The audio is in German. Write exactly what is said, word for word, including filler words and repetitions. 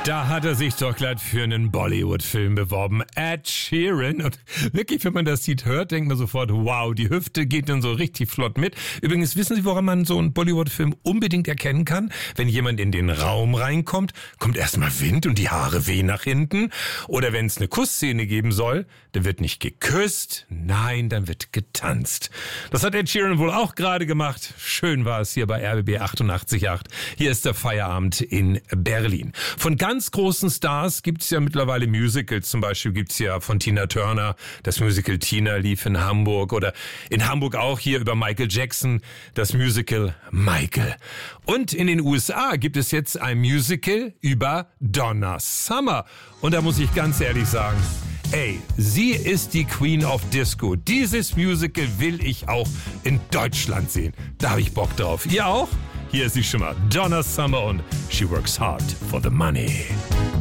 Da hat er sich doch glatt für einen Bollywood-Film beworben. Ed Sheeran. Und wirklich, wenn man das Lied hört, denkt man sofort, wow, die Hüfte geht dann so richtig flott mit. Übrigens, wissen Sie, woran man so einen Bollywood-Film unbedingt erkennen kann? Wenn jemand in den Raum reinkommt, kommt erstmal Wind und die Haare wehen nach hinten. Oder wenn es eine Kussszene geben soll, dann wird nicht geküsst, nein, dann wird getanzt. Das hat Ed Sheeran wohl auch gerade gemacht. Schön war es hier bei R B B achtundachtzig Komma acht. Hier ist der Feierabend in Berlin. Von ganz großen Stars gibt es ja mittlerweile Musicals. Zum Beispiel gibt es ja von Tina Turner das Musical Tina lief in Hamburg. Oder in Hamburg auch hier über Michael Jackson das Musical Michael. Und in den U S A gibt es jetzt ein Musical über Donna Summer. Und da muss ich ganz ehrlich sagen, ey, sie ist die Queen of Disco. Dieses Musical will ich auch in Deutschland sehen. Da habe ich Bock drauf. Ihr auch? Hier ist sie schon mal, Donna Summer und She Works Hard for the Money.